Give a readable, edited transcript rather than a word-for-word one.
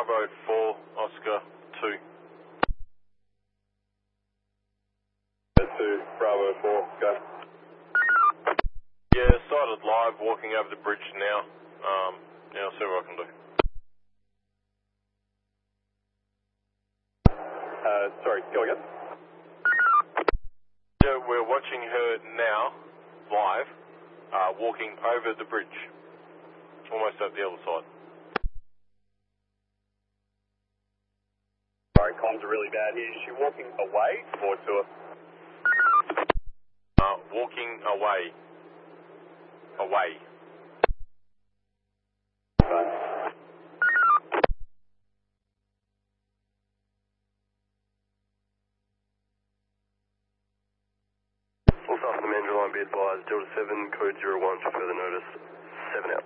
Bravo 4, Oscar 2. 2, Bravo 4, go. Yeah, sighted live, walking over the bridge now. Yeah, I'll see what I can do. Sorry, go again? Yeah, we're watching her now, live, walking over the bridge. Almost at the other side. Sorry, comms are really bad here. Is she walking away or to us? Walking away. Away. Full staff on the Mandurah line, be advised, Delta 7, code 01 for further notice, 7 out.